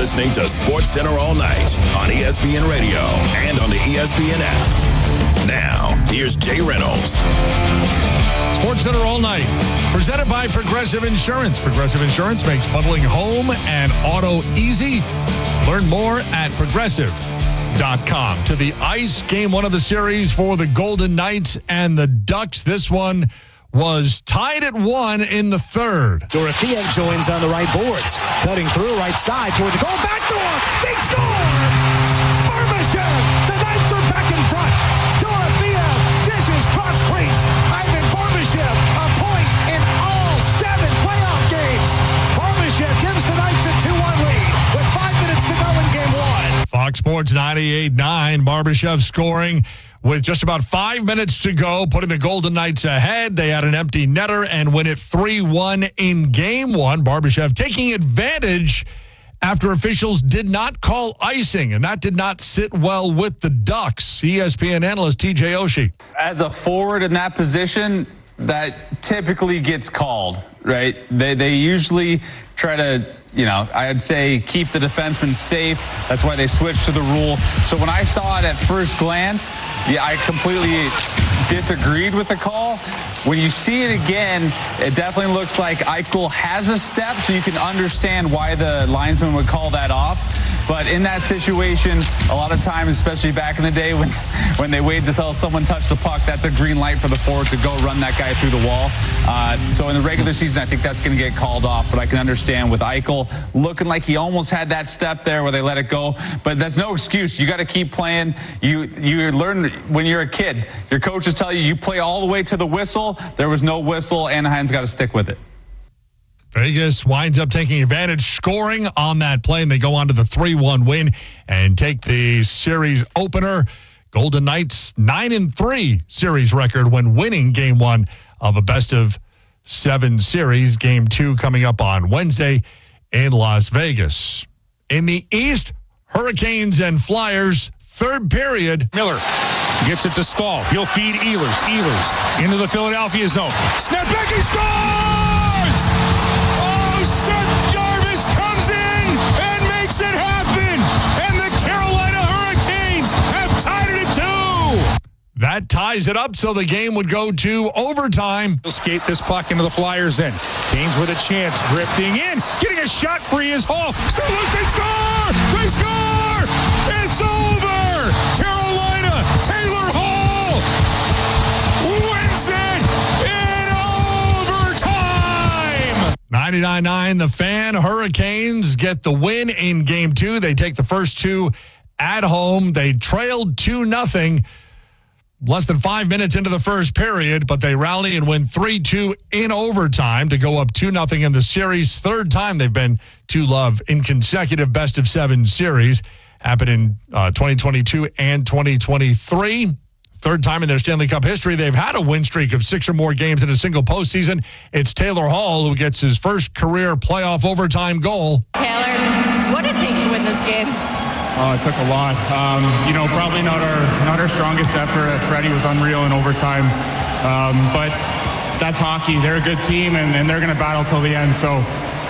listening to SportsCenter All Night on ESPN Radio and on the ESPN app. Now, here's Jay Reynolds. SportsCenter All Night, presented by Progressive Insurance. Progressive Insurance makes bundling home and auto easy. Learn more at progressive.com. To the ice, game one of the series for the Golden Knights and the Ducks. This one was tied at 1 in the third. Dorofeev joins on the right boards. Cutting through right side toward the goal. Backdoor! They score! Barbashev! The Knights are back in front. Dorofeev dishes cross crease. Ivan Barbashev, a point in all 7 playoff games. Barbashev gives the Knights a 2-1 lead with 5 minutes to go in game 1. Fox Sports 98.9. Barbashev scoring with just about 5 minutes to go, putting the Golden Knights ahead. They had an empty netter and win it 3-1 in game 1. Barbashev taking advantage after officials did not call icing, and that did not sit well with the Ducks. ESPN analyst TJ Oshie. As a forward in that position, that typically gets called, right? They usually try to, I'd say keep the defenseman safe. That's why they switched to the rule. So when I saw it at first glance, I completely disagreed with the call. When you see it again, it definitely looks like Eichel has a step, so you can understand why the linesman would call that off. But in that situation, a lot of times, especially back in the day when they waited until someone touched the puck, that's a green light for the forward to go run that guy through the wall. So in the regular season, I think that's going to get called off. But I can understand with Eichel looking like he almost had that step there where they let it go. But that's no excuse. You got to keep playing. You learn when you're a kid. Your coaches tell you play all the way to the whistle. There was no whistle. Anaheim's got to stick with it. Vegas winds up taking advantage, scoring on that play, and they go on to the 3-1 win and take the series opener. Golden Knights 9-3 series record when winning game 1 of a best-of-7 series. Game 2 coming up on Wednesday in Las Vegas. In the East, Hurricanes and Flyers, third period. Miller gets it to Stahl. He'll feed Ehlers. Ehlers into the Philadelphia zone. Snap back, he scores! Seth Jarvis comes in and makes it happen. And the Carolina Hurricanes have tied it at 2. That ties it up, so the game would go to overtime. He'll skate this puck into the Flyers' end. Canes with a chance, drifting in, getting a shot free is Hall. Still loose, they score! They score! It's over! Carolina, Taylor Hall wins it in overtime! 99-9, the Fan Hurricanes get the win in game 2. They take the first 2 at home. They trailed 2-0. Less than 5 minutes into the first period, but they rally and win 3-2 in overtime to go up 2-0 in the series. Third time they've been 2-0 in consecutive best-of-7 series. Happened in 2022 and 2023. Third time in their Stanley Cup history they've had a win streak of 6 or more games in a single postseason. It's Taylor Hall who gets his first career playoff overtime goal. Taylor, what did it take to win this game? It took a lot. Probably not our strongest effort. Freddie was unreal in overtime. But that's hockey. They're a good team, and they're going to battle till the end. So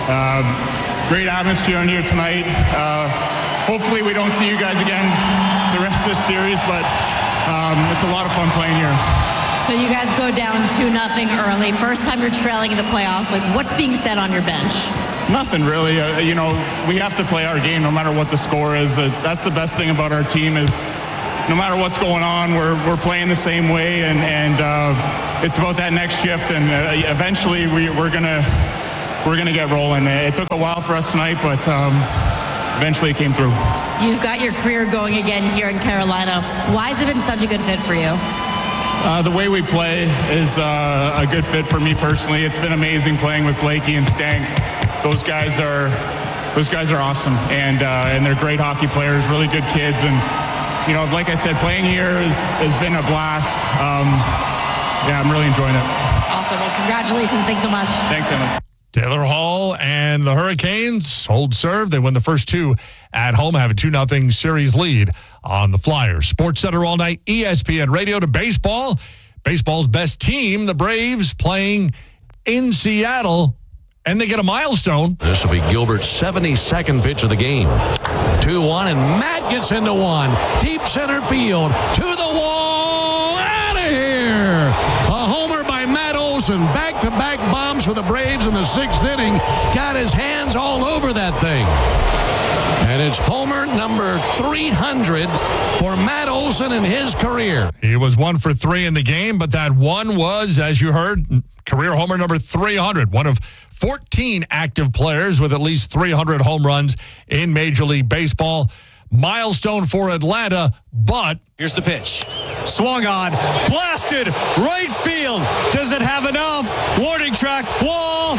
great atmosphere on here tonight. Hopefully we don't see you guys again the rest of this series, but it's a lot of fun playing here. So you guys go down 2-0 early. First time you're trailing in the playoffs. What's being said on your bench? Nothing really. We have to play our game no matter what the score is. That's the best thing about our team is no matter what's going on, we're playing the same way, and it's about that next shift, and eventually we're gonna get rolling. It took a while for us tonight, but eventually it came through. You've got your career going again here in Carolina. Why has it been such a good fit for you? The way we play is a good fit for me personally. It's been amazing playing with Blakey and Stank. Those guys are awesome, and they're great hockey players, really good kids, and like I said, playing here has been a blast. I'm really enjoying it. Awesome. Well, congratulations. Thanks so much. Thanks, Emma. Taylor Hall and the Hurricanes hold serve. They win the first 2 at home, have a 2-0 series lead on the Flyers. SportsCenter All Night, ESPN Radio to baseball. Baseball's best team, the Braves, playing in Seattle and they get a milestone. This will be Gilbert's 72nd pitch of the game. 2-1, and Matt gets into one. Deep center field. To the wall. Out of here. A homer by Matt Olson. Back-to-back bombs for the Braves in the 6th inning. Got his hands all over that thing. And it's homer number 300 for Matt Olson in his career. He was 1 for 3 in the game, but that one was, as you heard, career homer number 300. One of 14 active players with at least 300 home runs in Major League Baseball. Milestone for Atlanta, but Here's the pitch. Swung on, blasted, right field. Does it have enough? Warning track, wall,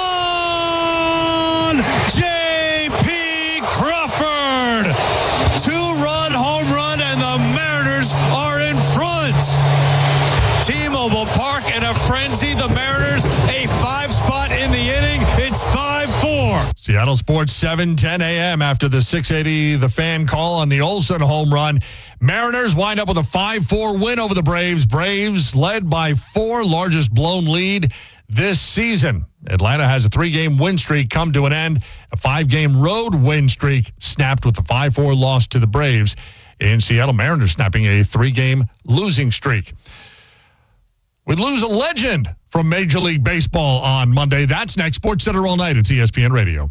gone! J.P. Crawford. 2-run home run, and the Mariners are in front. T-Mobile Park in a frenzy. The Mariners, a 5-spot in the inning. It's 5-4. Seattle Sports 7:10 a.m. after the 680 The Fan call on the Olson home run. Mariners wind up with a 5-4 win over the Braves. Braves led by 4, largest blown lead this season. Atlanta has a 3-game win streak come to an end. A 5-game road win streak snapped with a 5-4 loss to the Braves. In Seattle, Mariners snapping a 3-game losing streak. We lose a legend from Major League Baseball on Monday. That's next. Sports Center all night. It's ESPN Radio.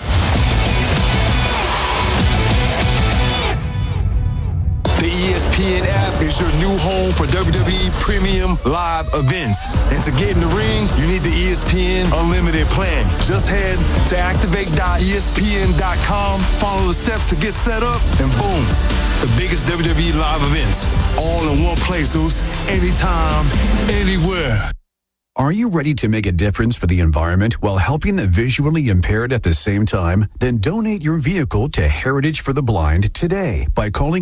The ESPN app is your new home for WWE Premium Live events. And to get in the ring, you need the ESPN Unlimited plan. Just head to activate.espn.com, follow the steps to get set up, and boom, the biggest WWE Live events. All in one place, Zeus. Anytime, anywhere. Are you ready to make a difference for the environment while helping the visually impaired at the same time? Then donate your vehicle to Heritage for the Blind today by calling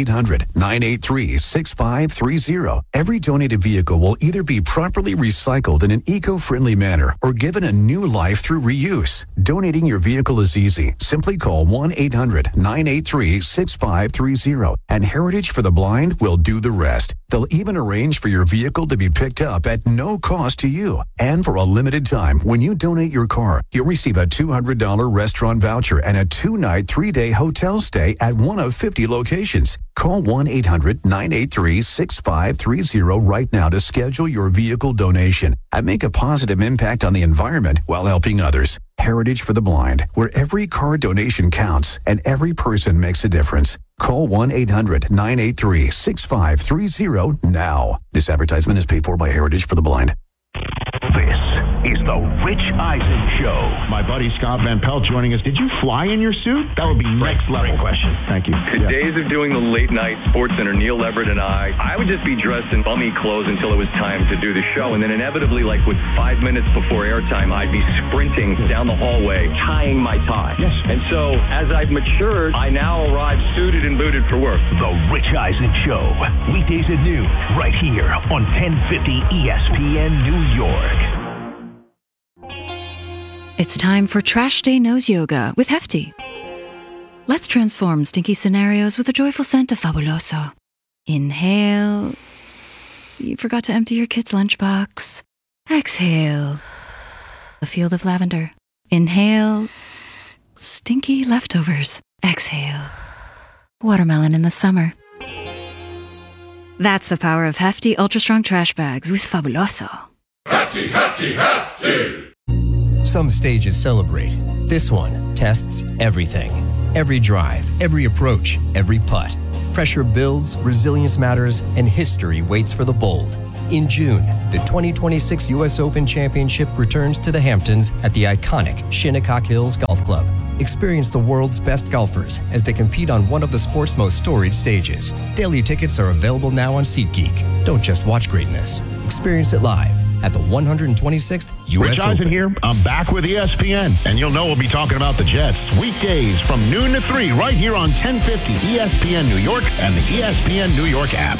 1-800-983-6530. Every donated vehicle will either be properly recycled in an eco-friendly manner or given a new life through reuse. Donating your vehicle is easy. Simply call 1-800-983-6530 and Heritage for the Blind will do the rest. They'll even arrange for your vehicle to be picked up at no cost to you. And for a limited time, when you donate your car, you'll receive a $200 restaurant voucher and a 2-night, 3-day hotel stay at one of 50 locations. Call 1-800-983-6530 right now to schedule your vehicle donation and make a positive impact on the environment while helping others. Heritage for the Blind, where every car donation counts and every person makes a difference. Call 1-800-983-6530 now. This advertisement is paid for by Heritage for the Blind. This is the Rich Eisen Show. My buddy Scott Van Pelt joining us. Did you fly in your suit? That would be next level. Great question. Thank you. The days of doing the late night Sports Center, Neil Everett and I would just be dressed in bummy clothes until it was time to do the show. And then inevitably, like with 5 minutes before airtime, I'd be sprinting down the hallway, tying my tie. Yes. And so as I've matured, I now arrive suited and booted for work. The Rich Eisen Show. Weekdays at noon, right here on 1050 ESPN New York. It's time for Trash Day Nose Yoga with Hefty. Let's transform stinky scenarios with a joyful scent of Fabuloso. Inhale. You forgot to empty your kid's lunchbox. Exhale. A field of lavender. Inhale. Stinky leftovers. Exhale. Watermelon in the summer. That's the power of Hefty Ultra Strong Trash Bags with Fabuloso. Hefty, Hefty, Hefty! Some stages celebrate. This one tests everything. Every drive, every approach, every putt. Pressure builds, resilience matters, and history waits for the bold. In June, the 2026 U.S. Open Championship returns to the Hamptons at the iconic Shinnecock Hills Golf Club. Experience the world's best golfers as they compete on one of the sport's most storied stages. Daily tickets are available now on SeatGeek. Don't just watch greatness. Experience it live at the 126th U.S. Rich Open. Eisen here. I'm back with ESPN, and you'll know we'll be talking about the Jets weekdays from noon to 3 right here on 1050 ESPN New York and the ESPN New York app.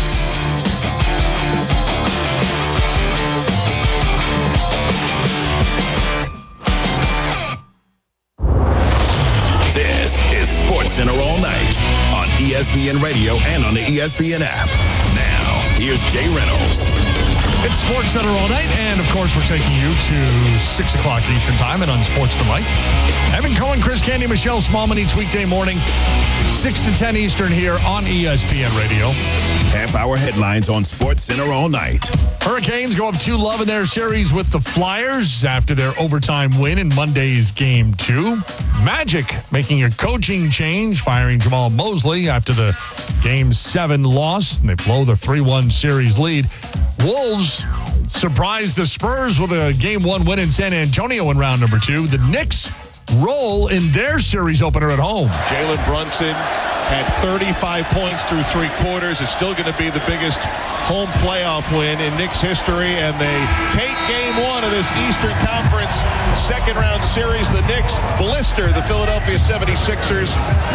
This is Sports Center all night on ESPN Radio and on the ESPN app. Now, here's Jay Reynolds. It's Sports Center all night, and of course, we're taking you to 6 o'clock Eastern Time and Unsportsmanlike. Evan Cohen, Chris Candy, Michelle Smallman each weekday morning, 6 to 10 Eastern here on ESPN Radio. Half-hour headlines on Sports Center all night. Hurricanes go up 2-0 in their series with the Flyers after their overtime win in Monday's Game 2. Magic making a coaching change, firing Jamal Mosley after the Game 7 loss, and they blow the 3-1 series lead. Wolves surprised the Spurs with a Game 1 win in San Antonio in round number 2. The Knicks roll in their series opener at home. Jalen Brunson had 35 points through 3 quarters. It's still going to be the biggest home playoff win in Knicks history, and they take Game 1 of this Eastern Conference second-round series. The Knicks blister the Philadelphia 76ers,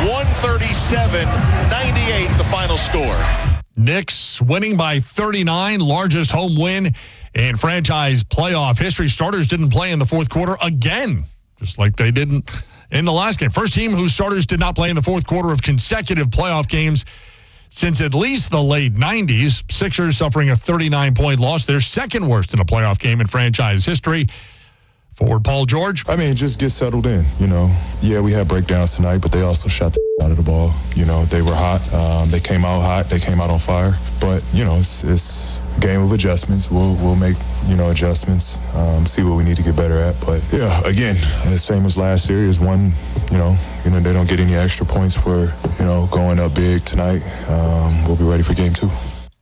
137-98 the final score. Knicks winning by 39, largest home win in franchise playoff history. Starters didn't play in the fourth quarter again, just like they didn't in the last game. First team whose starters did not play in the fourth quarter of consecutive playoff games since at least the late 90s. Sixers suffering a 39-point loss, their second worst in a playoff game in franchise history. Forward Paul George. I mean, just get settled in, you know. Yeah, we had breakdowns tonight, but they also shot the out of the ball. You know, they were hot. They came out hot. They came out on fire. But, you know, it's a game of adjustments. We'll make, you know, adjustments, see what we need to get better at. But, yeah, again, the same as last series. One, you know, they don't get any extra points for, you know, going up big tonight. We'll be ready for Game 2.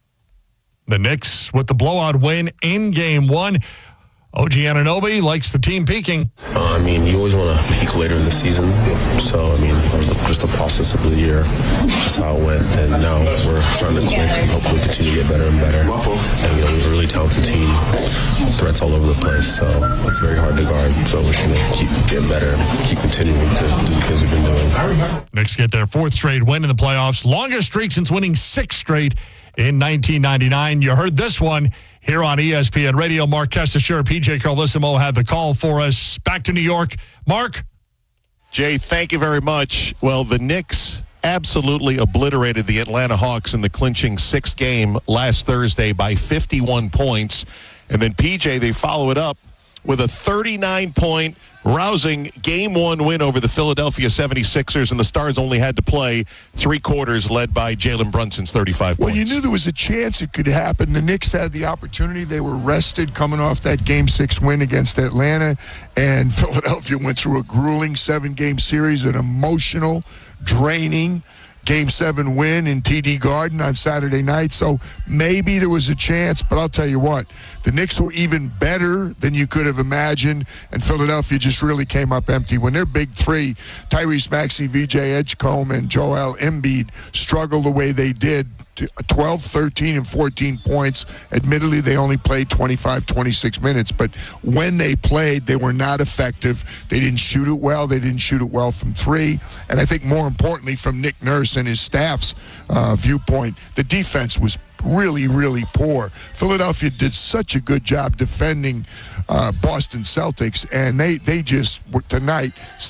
The Knicks with the blowout win in Game 1. OG Anunoby likes the team peaking. I mean, you always want to peak later in the season. So, I mean, it was just the process of the year. That's how it went. And now we're starting to click and hopefully continue to get better and better. And, you know, we have a really talented team. Threats all over the place. So it's very hard to guard. So we're going to keep getting better and keep continuing to do the things we've been doing. Knicks get their 4th straight win in the playoffs. Longest streak since winning 6 straight in 1999. You heard this one here on ESPN Radio. Mark Kestecher, PJ Carlissimo had the call for us. Back to New York. Mark? Jay, thank you very much. Well, the Knicks absolutely obliterated the Atlanta Hawks in the clinching 6th game last Thursday by 51 points. And then, PJ, they follow it up with a 39-point rousing Game 1 win over the Philadelphia 76ers, and the Stars only had to play 3 quarters led by Jalen Brunson's 35 points. Well, you knew there was a chance it could happen. The Knicks had the opportunity. They were rested coming off that Game 6 win against Atlanta, and Philadelphia went through a grueling 7-game series, an emotional, draining Game 7 win in TD Garden on Saturday night. So maybe there was a chance, but I'll tell you what, the Knicks were even better than you could have imagined, and Philadelphia just really came up empty. When their big 3, Tyrese Maxey, VJ Edgecombe, and Joel Embiid, struggled the way they did, 12, 13, and 14 points. Admittedly, they only played 25, 26 minutes, but when they played, they were not effective. They didn't shoot it well. They didn't shoot it well from 3. And I think more importantly, from Nick Nurse and his staff's viewpoint, the defense was really, really poor. Philadelphia did such a good job defending Boston Celtics, and they just, tonight,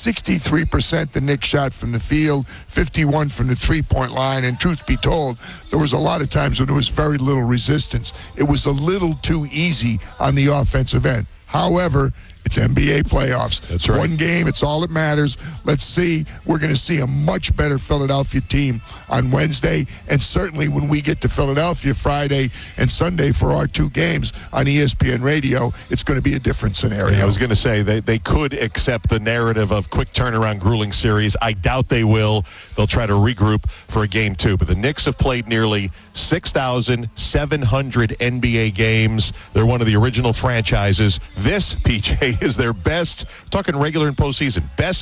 63% the Knicks shot from the field, 51 from the three-point line, and truth be told, there was a lot of times when there was very little resistance. It was a little too easy on the offensive end. However, it's NBA playoffs. That's right. One game, it's all that matters. Let's see. We're going to see a much better Philadelphia team on Wednesday, and certainly when we get to Philadelphia Friday and Sunday for our 2 games on ESPN Radio, it's going to be a different scenario. Yeah, I was going to say they could accept the narrative of quick turnaround, grueling series. I doubt they will. They'll try to regroup for a Game 2. But the Knicks have played nearly 6,700 NBA games. They're one of the original franchises. This, PJ, is their best, talking regular and postseason, best